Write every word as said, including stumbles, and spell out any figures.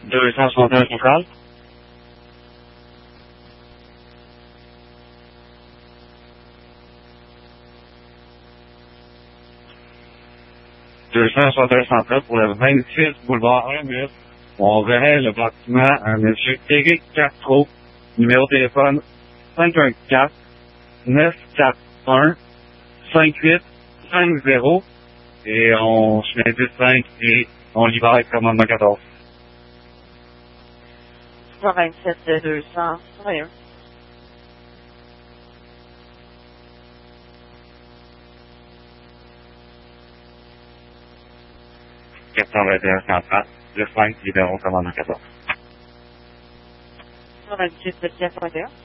deux cent soixante et un central. deux cent soixante et un central pour le vingt-six boulevard Hermus. On verrait le bâtiment à M. Éric Castro, numéro de téléphone cinq un quatre, neuf quatre un, cinq huit cinq zéro et on chemin dix cinq et on libère commandement quatorze. trois vingt-sept deux cents, oui. quatre cent vingt et un central, le cinq libérons commandement quatorze. trois vingt-huit quatre vingt et un.